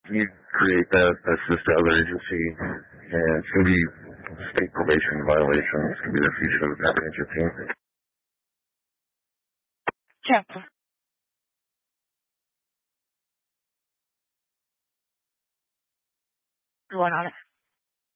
You create that, assist the other agency, and it's going to be state probation violations. It's going to be the future of apprehension team. Chaplain. Going on it.